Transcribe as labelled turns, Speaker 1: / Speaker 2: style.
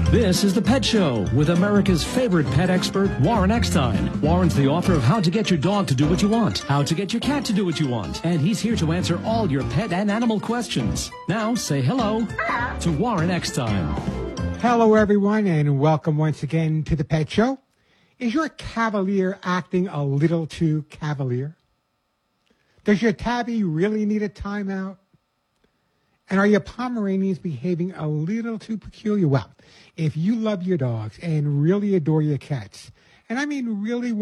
Speaker 1: This is The Pet Show with America's favorite pet expert, Warren Eckstein. Warren's the author of How to Get Your Dog to Do What You Want, How to Get Your Cat to Do What You Want, and he's here to answer all your pet and animal questions. Now, say hello to Warren Eckstein.
Speaker 2: Hello, everyone, and welcome once again to The Pet Show. Is your Cavalier acting a little too cavalier? Does your tabby really need a timeout? And are your Pomeranians behaving a little too peculiar? Well, if you love your dogs and really adore your cats, and I mean really